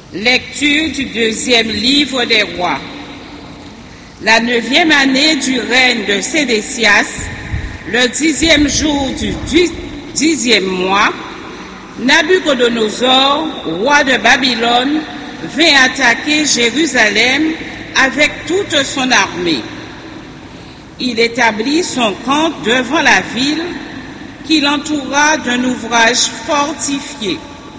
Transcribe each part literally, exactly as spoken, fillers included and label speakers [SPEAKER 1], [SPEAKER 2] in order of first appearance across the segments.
[SPEAKER 1] Lecture du deuxième livre des rois. La neuvième année du règne de Sédécias, le dixième jour du dixième mois, Nabuchodonosor, roi de Babylone, vint attaquer Jérusalem avec toute son armée. Il établit son camp devant la ville, qu'il entoura d'un ouvrage fortifié.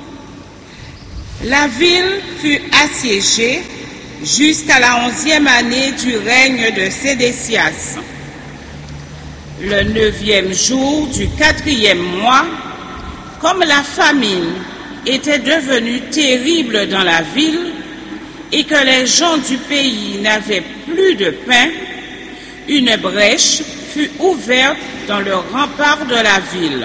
[SPEAKER 1] La ville fut assiégée jusqu'à la onzième année du règne de Sédécias. Le neuvième jour du quatrième mois, comme la famine était devenue terrible dans la ville et que les gens du pays n'avaient plus de pain, une brèche fut ouverte dans le rempart de la ville.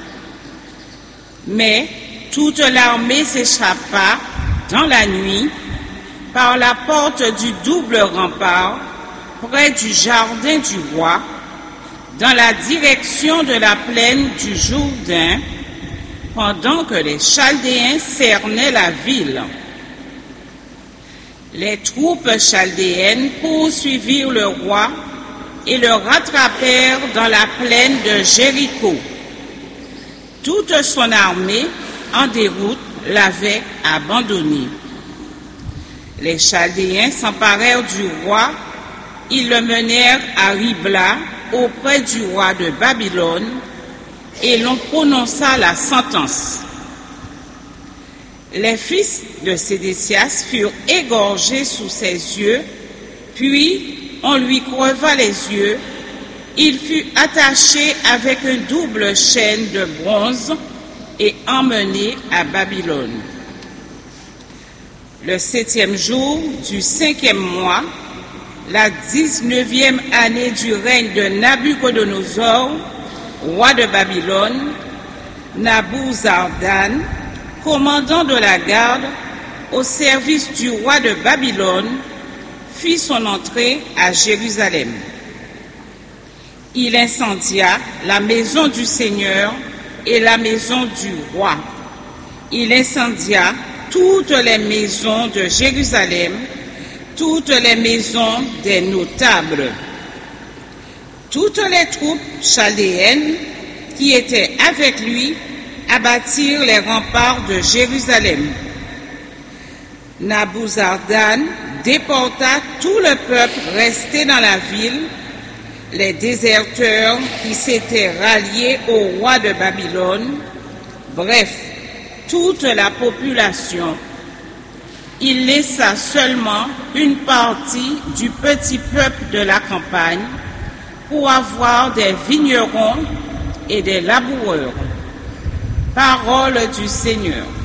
[SPEAKER 1] Mais toute l'armée s'échappa dans la nuit par la porte du double rempart près du jardin du roi, dans la direction de la plaine du Jourdain, pendant que les Chaldéens cernaient la ville. Les troupes chaldéennes poursuivirent le roi et le rattrapèrent dans la plaine de Jéricho. Toute son armée en déroute l'avait abandonné. Les Chaldéens s'emparèrent du roi, ils le menèrent à Ribla auprès du roi de Babylone et l'on prononça la sentence. Les fils de Sédécias furent égorgés sous ses yeux, puis on lui creva les yeux, il fut attaché avec une double chaîne de bronze et emmené à Babylone. Le septième jour du cinquième mois, la dix-neuvième année du règne de Nabuchodonosor, roi de Babylone, Nabuzardan, commandant de la garde au service du roi de Babylone, fit son entrée à Jérusalem. Il incendia la maison du Seigneur et la maison du roi. Il incendia toutes les maisons de Jérusalem, toutes les maisons des notables. Toutes les troupes chaldéennes qui étaient avec lui abattirent les remparts de Jérusalem. Nabuzardan déporta tout le peuple resté dans la ville, les déserteurs qui s'étaient ralliés au roi de Babylone, bref, toute la population. Il laissa seulement une partie du petit peuple de la campagne pour avoir des vignerons et des laboureurs. Parole du Seigneur.